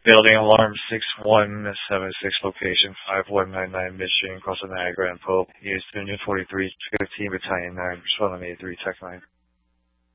Building alarm 6176, location 5199 Michigan, across the Niagara and Pope. Houston, Unit 43, 15 Battalion 9, respond on 83, Tech 9.